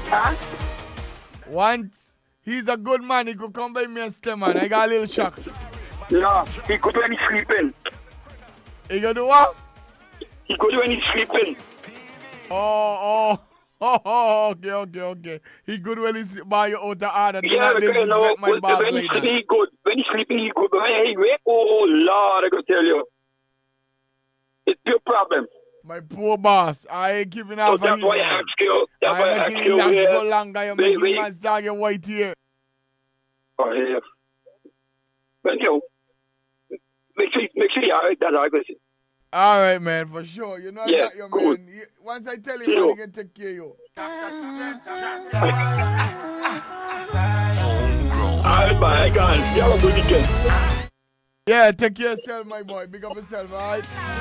Huh? Once he's a good man, he could come by me and stay, man. I got a little shock. No, he good when he's sleeping. He gonna do what? He good when he's sleeping. Oh, okay. He good when he's by you out the order. Do Yeah, not because disrespect my boss when he's like sleeping, that. he good. When he's sleeping, he good. But when he wake, oh Lord, I gotta tell you. It's your problem. My poor boss. I ain't giving So off that's him, why I man. ask you. That's why I I'm ask making you last where. go longer. You're making my sag your white here. Oh, yeah. But you make sure you are right. That's all I can say. All right, man, for sure. You know I got you, cool. man. Once I tell him, man, he can take care of you. Alright, bye. I gone. You have a good weekend. Yeah, take care of yourself, my boy. Big up yourself, all right?